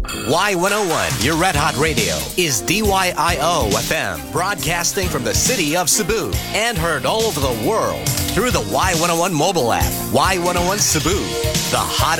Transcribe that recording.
Y101, your Red Hot Radio, is DYIO FM, broadcasting from the city of Cebu and heard all over the world through the Y101 mobile app. Y101 Cebu, the hottest